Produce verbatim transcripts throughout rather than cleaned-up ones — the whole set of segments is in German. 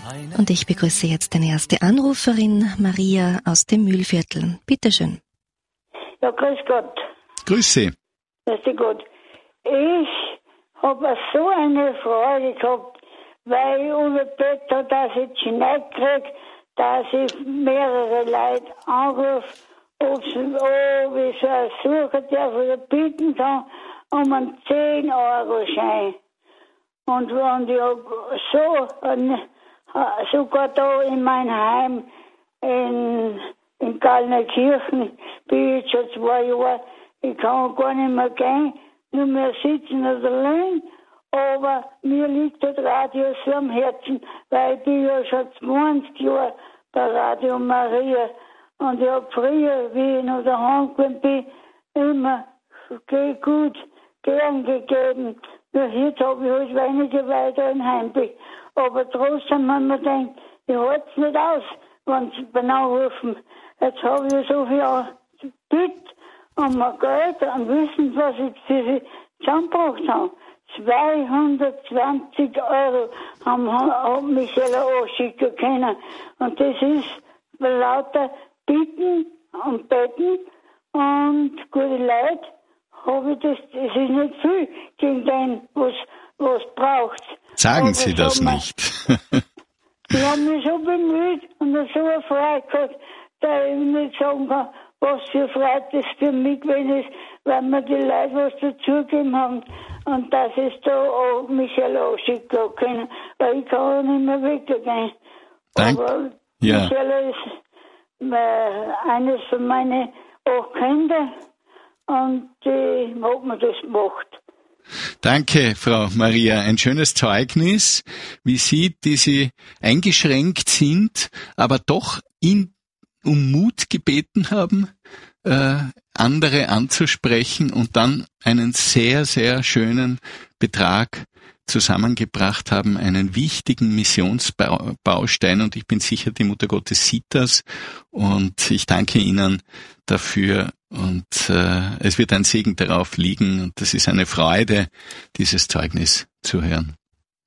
Und ich begrüße jetzt eine erste Anruferin, Maria aus dem Mühlviertel. Bitte schön. Ja, grüß Gott. Grüß Sie. Grüß dich Gott. Ich habe so eine Freude gehabt, weil ich überbett habe, dass ich die Schnee kriege, dass ich mehrere Leute anrufe, ob sie, ob ich so eine Suche darf oder bieten kann, um einen zehn Euro Schein. Und, und ich habe so, ein, sogar da in meinem Heim in, in Gallnerkirchen bin ich schon zwei Jahre, ich kann gar nicht mehr gehen, nur mehr sitzen oder liegen, aber mir liegt das Radio so am Herzen, weil ich bin ja schon zwanzig Jahre bei Radio Maria und ich habe früher, wie ich noch daheim gewesen bin, immer gut gern gegeben. Nur jetzt habe ich halt weniger weiter in Heim bin. Aber trotzdem haben wir gedacht, ich halte es nicht aus, wenn sie genau rufen. Jetzt habe ich so viel Bitte um mein Geld und wissen, was ich für sie zusammengebracht habe. zweihundertzwanzig Euro haben, haben mich selber anschicken können. Und das ist lauter Bitten und Betten und gute Leute. Habe ich das, das ist nicht viel gegen den, was, was braucht. Sagen Aber Sie das wir, nicht. Ich habe mich so bemüht und so eine Freude gehabt, dass ich nicht sagen kann, was für Freude das für mich gewesen ist, weil mir die Leute was dazugegeben haben und dass ich da auch Michael anschicken können, weil ich kann auch nicht mehr weggehen. Dank. Aber Ja. Michael ist äh, eines von meinen acht Kindern. Und die hat mir das gemacht. Danke, Frau Maria. Ein schönes Zeugnis, wie Sie, die Sie eingeschränkt sind, aber doch in, um Mut gebeten haben, äh, andere anzusprechen und dann einen sehr, sehr schönen Betrag zusammengebracht haben, einen wichtigen Missionsbaustein, und ich bin sicher, die Mutter Gottes sieht das, und ich danke Ihnen dafür, und äh, es wird ein Segen darauf liegen, und das ist eine Freude, dieses Zeugnis zu hören.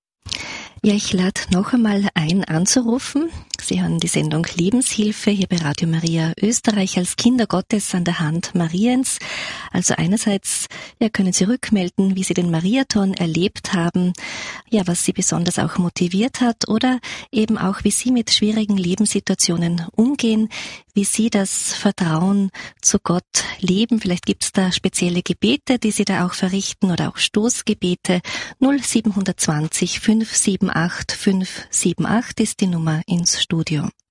Ja, ich lade noch einmal ein, anzurufen. Sie hören die Sendung Lebenshilfe hier bei Radio Maria Österreich als Kinder Gottes an der Hand Mariens. Also einerseits ja, können Sie rückmelden, wie Sie den Mariathon erlebt haben, ja, was Sie besonders auch motiviert hat, oder eben auch, wie Sie mit schwierigen Lebenssituationen umgehen, wie Sie das Vertrauen zu Gott leben. Vielleicht gibt es da spezielle Gebete, die Sie da auch verrichten, oder auch Stoßgebete. null sieben zwei null fünf sieben acht fünf sieben acht ist die Nummer ins Studio.